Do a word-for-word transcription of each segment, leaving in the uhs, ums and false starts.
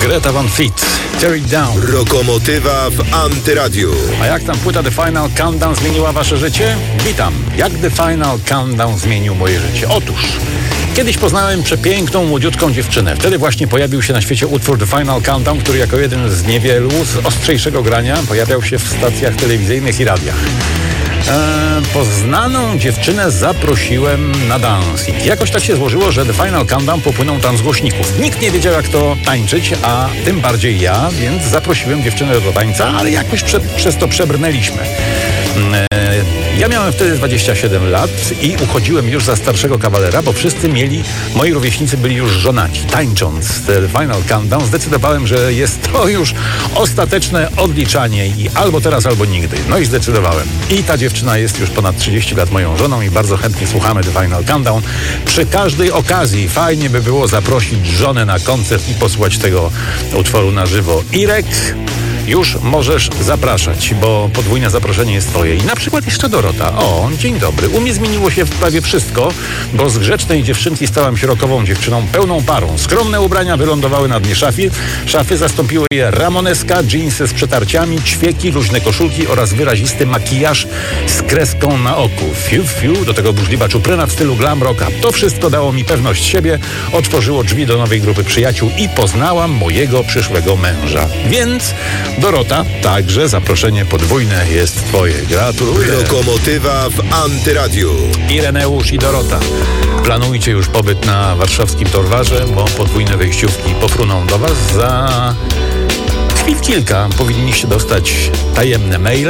Greta Van Fleet, Tear It Down. Lokomotywa w Antyradiu. A jak tam płyta The Final Countdown zmieniła wasze życie? Witam. Jak The Final Countdown zmienił moje życie? Otóż kiedyś poznałem przepiękną, młodziutką dziewczynę. Wtedy właśnie pojawił się na świecie utwór The Final Countdown, który jako jeden z niewielu z ostrzejszego grania pojawiał się w stacjach telewizyjnych i radiach. Eee, poznaną dziewczynę zaprosiłem na dancing. Jakoś tak się złożyło, że The Final Countdown popłynął tam z głośników. Nikt nie wiedział, jak to tańczyć, a tym bardziej ja, więc zaprosiłem dziewczynę do tańca, ale jakoś prze, przez to przebrnęliśmy. Eee, ja miałem wtedy dwadzieścia siedem lat i uchodziłem już za starszego kawalera, bo wszyscy mieli, moi rówieśnicy byli już żonaci. Tańcząc The Final Countdown zdecydowałem, że jest to już ostateczne odliczanie i albo teraz, albo nigdy. No i zdecydowałem. I ta dziewczyna jest już ponad trzydzieści lat moją żoną i bardzo chętnie słuchamy The Final Countdown. Przy każdej okazji fajnie by było zaprosić żonę na koncert i posłuchać tego utworu na żywo. Irek, już możesz zapraszać, bo podwójne zaproszenie jest twoje. I na przykład jeszcze Dorota. O, dzień dobry. U mnie zmieniło się prawie wszystko, bo z grzecznej dziewczynki stałam się rockową dziewczyną pełną parą. Skromne ubrania wylądowały na dnie szafy. Szafy zastąpiły je ramoneska, dżinsy z przetarciami, ćwieki, luźne koszulki oraz wyrazisty makijaż z kreską na oku. Fiu, fiu, do tego burzliwa czupryna w stylu glam rocka. To wszystko dało mi pewność siebie, otworzyło drzwi do nowej grupy przyjaciół i poznałam mojego przyszłego męża. Więc Dorota, także zaproszenie podwójne jest twoje. Gratuluję. Lokomotywa w Antyradiu. Ireneusz i Dorota. Planujcie już pobyt na warszawskim Torwarze, bo podwójne wejściówki pofruną do was. Za chwil kilka powinniście dostać tajemne maile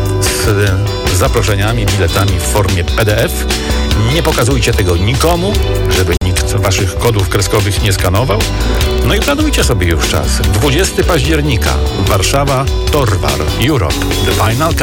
z zaproszeniami, biletami w formie P D F. Nie pokazujcie tego nikomu, żeby nikt waszych kodów kreskowych nie skanował. No i planujcie sobie już czas. dwudziestego października, Warszawa, Torwar, Europe, The Final Countdown.